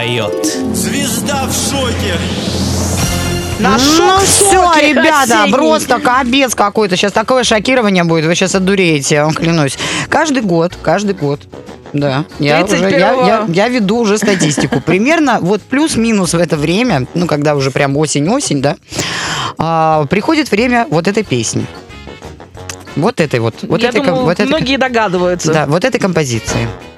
Звезда в шоке. На шок все, ребята, осенний. просто капец какой-то. Сейчас такое шокирование будет, вы сейчас одуреете, я вам клянусь. Каждый год, да, я 31-го. веду уже статистику. Примерно вот плюс-минус в это время, ну, когда уже прям осень-осень, да, приходит время вот этой песни. Вот этой вот. Я думаю, многие догадываются. Да, вот этой композиции.